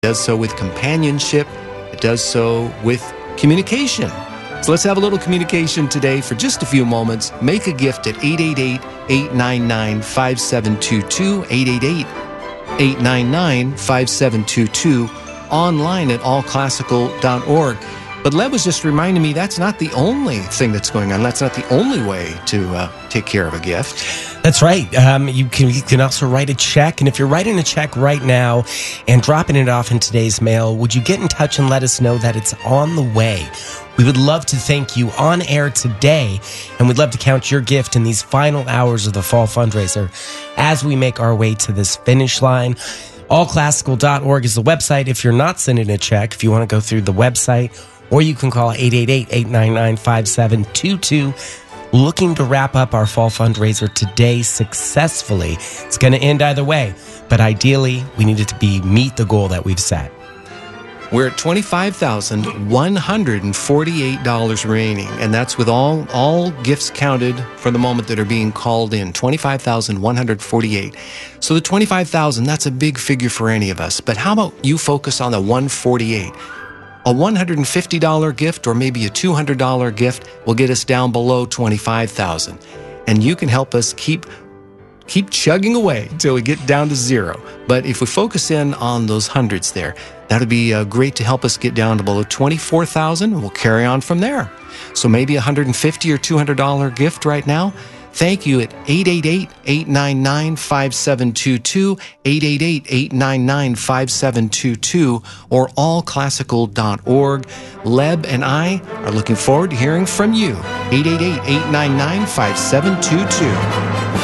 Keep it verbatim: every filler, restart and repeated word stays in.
does so with companionship. It does so with communication. So let's have a little communication today for just a few moments. Make a gift at eight eight eight, eight nine nine, five seven two two, eight eight eight, eight nine nine, five seven two two, online at all classical dot org. But Lev was just reminding me that's not the only thing that's going on. That's not the only way to uh, take care of a gift. That's right. Um, you can you can also write a check. And if you're writing a check right now and dropping it off in today's mail, would you get in touch and let us know that it's on the way? We would love to thank you on air today, and we'd love to count your gift in these final hours of the fall fundraiser as we make our way to this finish line. all classical dot org is the website. If you're not sending a check, if you want to go through the website, or you can call eight eight eight, eight nine nine, five seven two two. Looking to wrap up our fall fundraiser today successfully. It's going to end either way, but ideally, we need it to be meet the goal that we've set. We're at twenty-five thousand one hundred forty-eight dollars remaining, and that's with all, all gifts counted for the moment that are being called in, twenty-five thousand one hundred forty-eight dollars. So the twenty-five thousand dollars, that's a big figure for any of us, but how about you focus on the one hundred forty-eight dollars? A one hundred fifty dollars gift or maybe a two hundred dollars gift will get us down below twenty-five thousand dollars. And you can help us keep keep chugging away until we get down to zero. But if we focus in on those hundreds there, that would be uh, great to help us get down to below twenty-four thousand dollars, and we'll carry on from there. So maybe a one hundred fifty dollars or two hundred dollars gift right now. Thank you at eight eight eight, eight nine nine, five seven two two, eight eight eight, eight nine nine, five seven two two, or all classical dot org. Leb and I are looking forward to hearing from you. eight eight eight, eight nine nine, five seven two two.